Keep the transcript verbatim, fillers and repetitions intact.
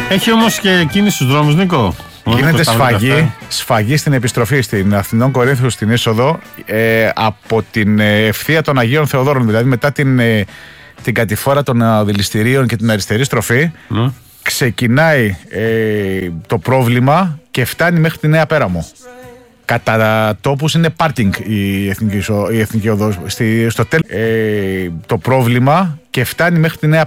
Έχει όμως και κίνηση στους δρόμους, Νίκο. Γίνεται σφαγή, σφαγή στην επιστροφή στην Αθηνών Κορίνθου στην είσοδο ε, από την ευθεία των Αγίων Θεοδόρων, δηλαδή μετά την, ε, την κατηφόρα των δηληστηρίων και την αριστερή στροφή. Mm. Ξεκινάει ε, το πρόβλημα και φτάνει μέχρι τη Νέα Πέραμο. Κατά τόπους είναι πάρκινγκ η εθνική, η εθνική οδός. Στη, στο τέλος ε, το πρόβλημα και φτάνει μέχρι τη Νέα